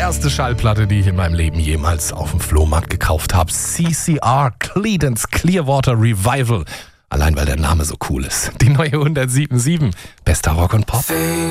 allererste Schallplatte, die ich in meinem Leben jemals auf dem Flohmarkt gekauft habe. CCR, Creedence Clearwater Revival. Allein weil der Name so cool ist. Die neue 107.7. Bester Rock und Pop.